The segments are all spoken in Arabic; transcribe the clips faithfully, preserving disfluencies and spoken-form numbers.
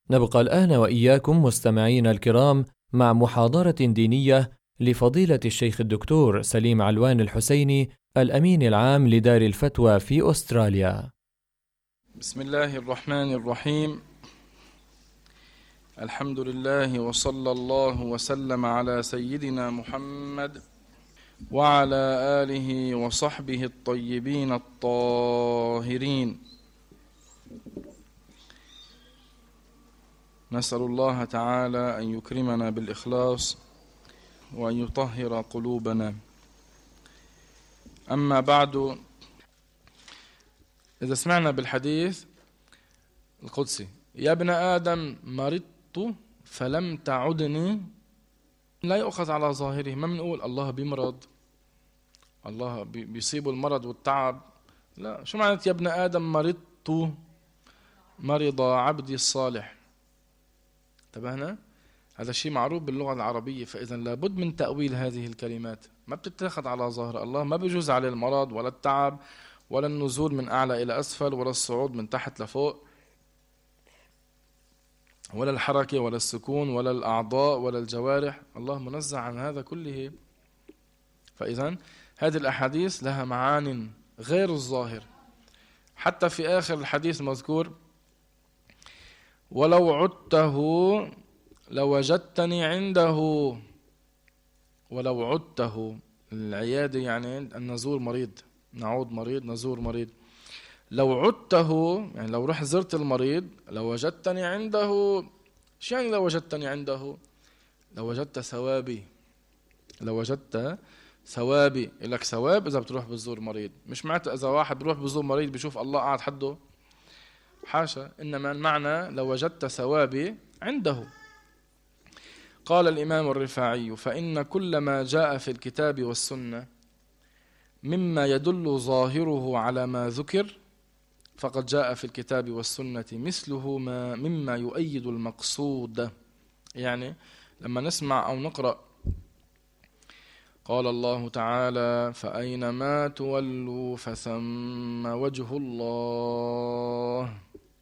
نبقى الآن وإياكم مستمعين الكرام مع محاضرة دينية لفضيلة الشيخ الدكتور سليم علوان الحسيني الأمين العام لدار الفتوى في أستراليا. بسم الله الرحمن الرحيم. الحمد لله وصلى الله وسلم على سيدنا محمد وعلى آله وصحبه الطيبين الطاهرين. نسأل الله تعالى أن يكرمنا بالإخلاص وأن يطهر قلوبنا. أما بعد، إذا سمعنا بالحديث القدسي يا ابن آدم مرضت فلم تعدني، لا يؤخذ على ظاهره. ما بنقول الله بيمرض، الله بيصيبه المرض والتعب، لا. شو معنى يا ابن آدم مرضت؟ مرض عبدي الصالح. انتبهنا؟ هذا شيء معروف باللغة العربية، فإذا لابد من تأويل هذه الكلمات. ما بتتاخذ على ظاهر الله، ما بيجوز عليه المرض ولا التعب ولا النزول من أعلى إلى أسفل ولا الصعود من تحت لفوق ولا الحركة ولا السكون ولا الأعضاء ولا الجوارح. الله منزه عن هذا كله. فإذا هذه الأحاديث لها معان غير الظاهر. حتى في آخر الحديث المذكور ولو عدته لوجدتني عنده. ولو عدته، العيادة يعني النزور مريض، نعود مريض نزور مريض. لو عدته يعني لو رح زرت المريض لوجدتني عنده. شو يعني لو وجدتني عنده؟ لو وجدت ثوابي، لو وجدت ثوابي. لك ثواب إذا بتروح بتزور مريض، مش معناته إذا واحد بروح بزور مريض بيشوف الله قاعد حده، حاشا. إنما المعنى لو وجدت ثوابي عنده. قال الإمام الرفاعي فإن كل ما جاء في الكتاب والسنة مما يدل ظاهره على ما ذكر فقد جاء في الكتاب والسنة مثله ما مما يؤيد المقصود. يعني لما نسمع أو نقرأ قال الله تعالى فأينما تولوا فثم وجه الله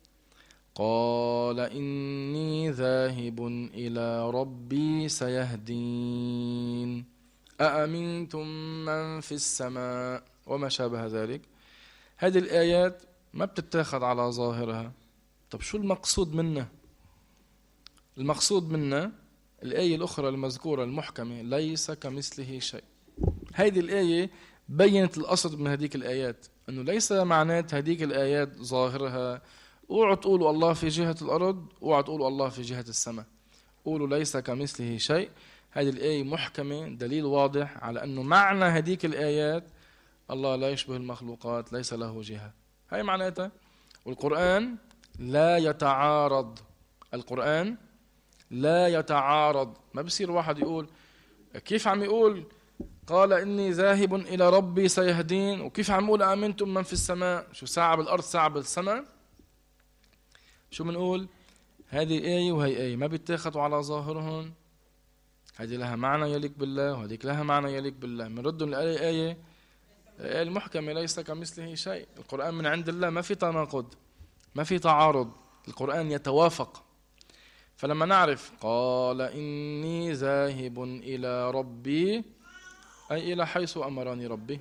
قال إني ذاهب إلى ربي سيهدين أأمنتم من في السماء وما شابه ذلك. هذه الآيات ما بتتاخذ على ظاهرها. طب شو المقصود منها؟ المقصود منها الآية الأخرى المذكورة المحكمة ليس كمثله شيء. هذه الآية بينت الأصل من هذيك الآيات، أنه ليس معنات هذيك الآيات ظاهرها اوعوا تقولوا الله في جهة الأرض، اوعوا تقولوا الله في جهة السماء، قولوا ليس كمثله شيء. هذه الآية محكمة، دليل واضح على أنه معنى هذيك الآيات الله لا يشبه المخلوقات، ليس له جهة. هاي معناتها. والقرآن لا يتعارض، القرآن لا يتعارض. ما بصير واحد يقول كيف عم يقول قال إني ذاهب إلى ربي سيهدين، وكيف عم يقول آمنتم من في السماء؟ شو ساعة بالأرض ساعة بالسماء؟ شو منقول؟ هذه آية وهي آية ما بيتاخدوا على ظاهرهم. هذه لها معنى يليق بالله وهذيك لها معنى يليق بالله. بنردهم لآية آية الآية المحكمة ليس كمثله شيء. القرآن من عند الله، ما في تناقض، ما في تعارض، القرآن يتوافق. فلما نعرف قال إني ذاهب إلى ربي أي إلى حيث أمرني ربي،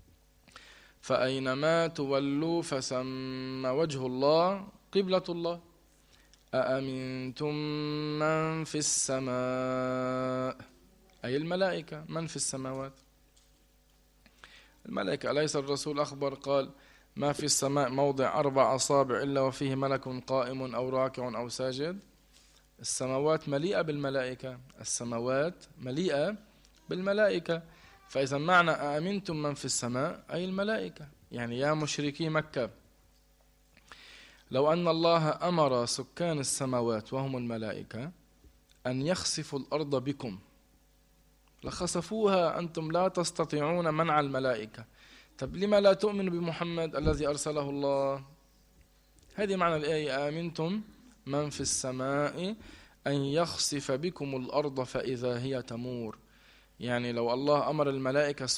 فأينما تولوا فثم وجه الله قبلة الله. أأمنتم من في السماء أي الملائكة. من في السماوات؟ الملائكة. أليس الرسول أخبر قال ما في السماء موضع أربع أصابع إلا وفيه ملك قائم أو راكع أو ساجد؟ السماوات مليئة بالملائكة، السماوات مليئة بالملائكة. فإذا معنى أأمنتم من في السماء أي الملائكة. يعني يا مشركي مكة، لو أن الله أمر سكان السماوات وهم الملائكة أن يخسفوا الأرض بكم لخسفوها، أنتم لا تستطيعون منع الملائكة. طب لما لا تؤمنوا بمحمد الذي أرسله الله؟ هذه معنى الآية آمنتم من في السماء أن يخسف بكم الأرض فإذا هي تمور. يعني لو الله أمر الملائكة